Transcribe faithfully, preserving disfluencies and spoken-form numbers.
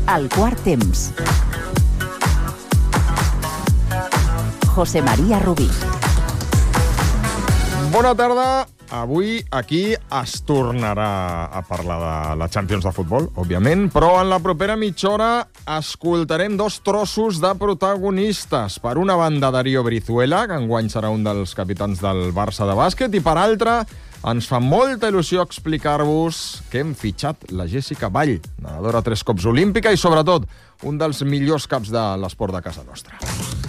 El quart temps. José María Rubí. Bona tarda. Avui aquí es tornarà a parlar de la Champions de futbol, òbviament, però en la propera mitja hora escoltarem dos trossos de protagonistes. Per una banda, Darío Brizuela, que enguany serà un dels capitans del Barça de bàsquet, i per altra, ens fa molta il·lusió explicar-vos que hem fitxat la Jessica Vall, nedadora tres cops olímpica i, sobretot, un dels millors caps de l'esport de casa nostra.